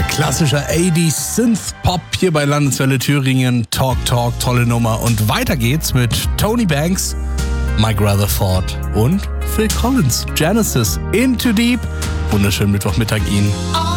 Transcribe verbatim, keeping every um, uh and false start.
Klassischer achtziger Synth-Pop hier bei Landeswelle Thüringen. Talk Talk, tolle Nummer. Und weiter geht's mit Tony Banks, Mike Rutherford und Phil Collins. Genesis, Into Deep. Wunderschönen Mittwochmittag Ihnen.